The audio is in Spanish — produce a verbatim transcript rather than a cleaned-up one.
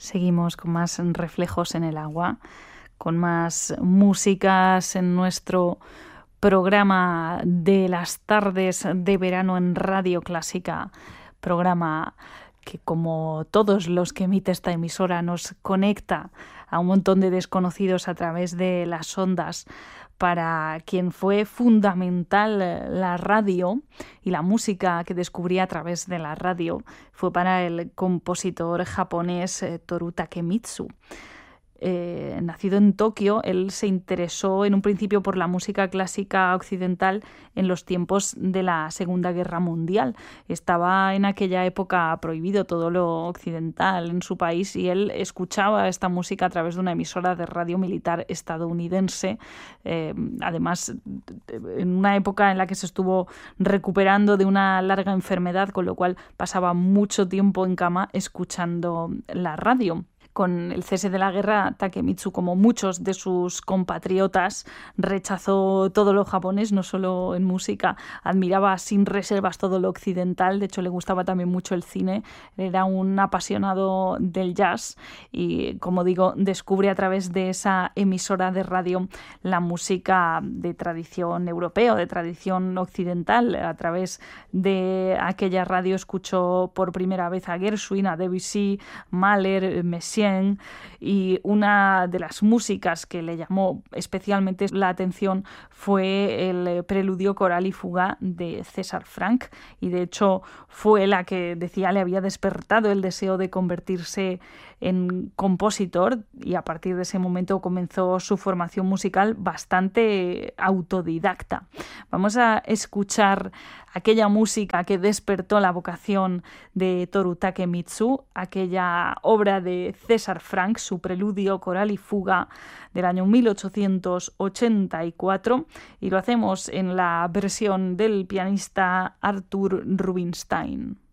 Seguimos con más reflejos en el agua, con más músicas en nuestro programa de las tardes de verano en Radio Clásica, programa que, como todos los que emite esta emisora, nos conecta a un montón de desconocidos a través de las ondas. Para quien fue fundamental la radio y la música que descubrí a través de la radio fue para el compositor japonés Toru Takemitsu. Eh, nacido en Tokio, él se interesó en un principio por la música clásica occidental en los tiempos de la Segunda Guerra Mundial. Estaba en aquella época prohibido todo lo occidental en su país y él escuchaba esta música a través de una emisora de radio militar estadounidense, eh, además en una época en la que se estuvo recuperando de una larga enfermedad, con lo cual pasaba mucho tiempo en cama escuchando la radio. Con el cese de la guerra, Takemitsu, como muchos de sus compatriotas, rechazó todo lo japonés, no solo en música, admiraba sin reservas todo lo occidental, de hecho le gustaba también mucho el cine, era un apasionado del jazz y, como digo, descubre a través de esa emisora de radio la música de tradición europea, de tradición occidental. A través de aquella radio escuchó por primera vez a Gershwin, a Debussy, Mahler, Messiaen, y una de las músicas que le llamó especialmente la atención fue el preludio coral y fuga de César Franck, y de hecho fue la que, decía, le había despertado el deseo de convertirse en compositor, y a partir de ese momento comenzó su formación musical bastante autodidacta. Vamos a escuchar aquella música que despertó la vocación de Toru Takemitsu, aquella obra de César Franck, su preludio coral y fuga del año mil ochocientos ochenta y cuatro, y lo hacemos en la versión del pianista Arthur Rubinstein.